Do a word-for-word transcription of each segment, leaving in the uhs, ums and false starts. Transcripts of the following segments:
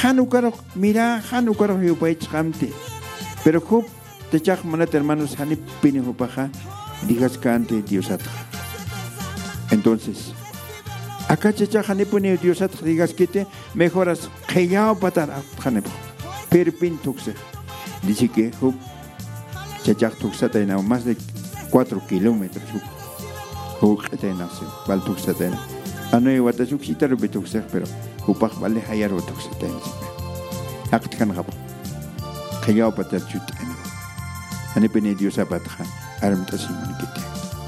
Hanukaro, mira, Hanukaro yupaych kamte. Pero kup techak manat hermanos hanip pinihupaja, digas cante Diosat. Entonces, acá chachak hanipune Diosat digas kite, mejoras kayao patar hanep. Perpin tukse. Dice que hup chachak tuksata en más de cuatro kilómetros. Hup etena se, val tuksatena. Ano y watasuk sitaro betukse, pero hupak vale hayaro tuksatena. Akt kan hap. Kayao patar chutena. Hanipune Diosat patja, armtasimun kite.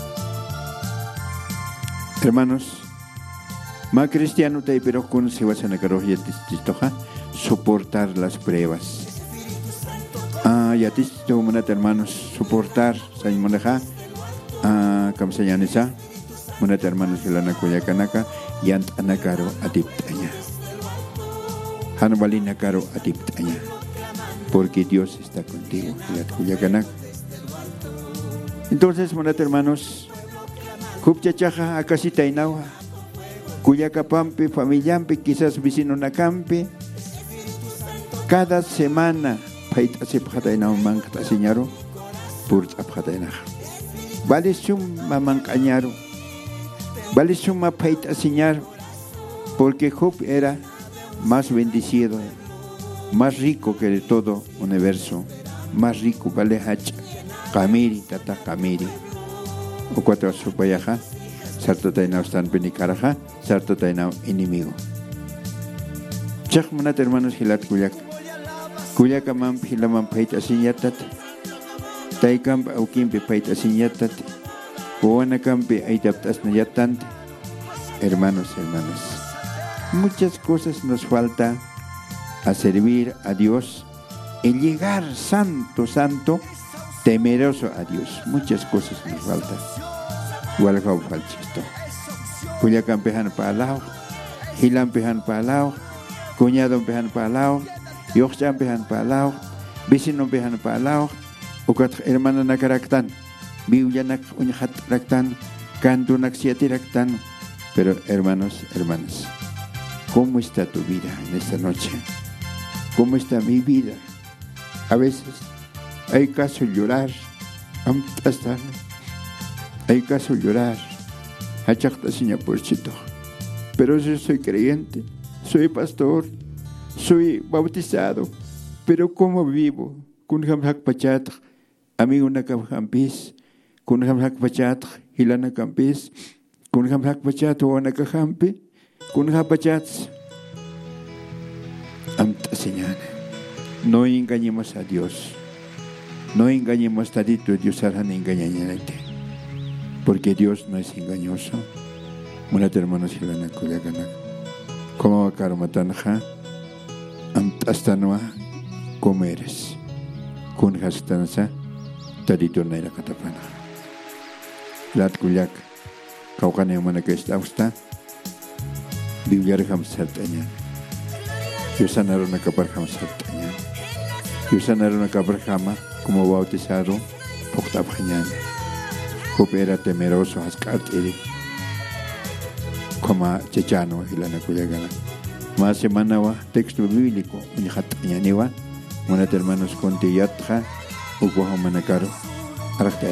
Hermanos, ma cristiano te pero con se vas a nagarohia tistoja soportar las pruebas. Ah, ya tisto monat hermanos soportar sa monaja ah kam sa yanisa monat hermanos hilana kuya kanaka yant anakaro atiptanya. Hanbalina karo atiptanya. Porque Dios está contigo, hilat kuya kanaka. Entonces, monat hermanos, Kupchachaja akasi tainawa. Cuyacapampe, familiampe, quizás vecino Nacampe. Cada semana, pait asipjatainao mankata señaro, purt apjatainaja. Vale suma mancañaro. Vale suma pait aseñar, porque Job era más bendecido, más rico que de todo universo. Más rico, vale hach, kamiri, tata kamiri. O cuatro supayaja, sarto tainao stan penikaraja, sarto tainao enemigo. Chak manat hermanos hilat kuyak. Kuyak amam hilamam pait asinyatat. Taikam aukim pe pait asinyatat. Kuwana kampe aitaptas nayatant. Hermanos, hermanos. Muchas cosas nos falta a servir a Dios y llegar santo, santo, temeroso a Dios. Muchas cosas nos faltan. Igual como falchisto. Cuyacan pejan palao, hilan pejan palao, cuñado pejan palao, yoxchan pejan palao, vecino pejan palao, ukat hermana nakaraktan, biuyanak uñhat raktan, cantunak siete raktan. Pero hermanos, hermanas, ¿cómo está tu vida en esta noche? ¿Cómo está mi vida? A veces hay caso llorar, hay caso llorar, pero yo soy creyente, soy pastor, soy bautizado, pero ¿cómo vivo? Kun hamhak pachat, amigo nakahampis, kun hamhak pachat, hilana campis, kun hamhak pachat o nakahampi, kun hapachats. Amta señal. No engañemos a Dios. No engañemos tadito, Dios hará engañarte. Porque Dios no es engañoso. Munat hermanos hilana kuyaganak. Como vakaro matanja, amtastanwa comeres. Kun hastansa, tadito naira katapana. Lat kuyak, kaukan yang mana kestausta, biujar hamsatanya. Yusan aruna kapar hamsatanya. Yusan aruna kapar hama, como bautizado, pokta bhañan. Era temeroso, ascat iri. Como chechano, hilana kuyagana. Más semana wa, texto bíblico, uñhat ñaniwa, monat hermanos conti yatja, uko hamanakaro, arakta.